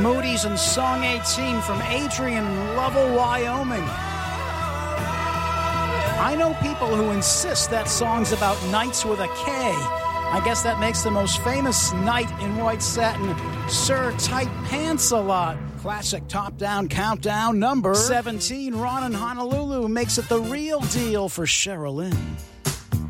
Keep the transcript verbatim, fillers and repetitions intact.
Moody's and Song eighteen from Adrian in Lovell, Wyoming. I know people who insist that song's about knights with a K. I guess that makes the most famous knight in white satin, Sir Tight Pants-a-Lot. Classic top-down countdown number seventeen. Ron in Honolulu makes it the real deal for Sherilyn.